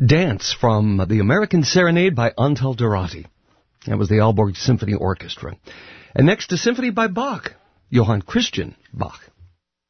Dance from the American Serenade by Antal Dorati. That was the Aalborg Symphony Orchestra. And next, a symphony by Bach, Johann Christian Bach.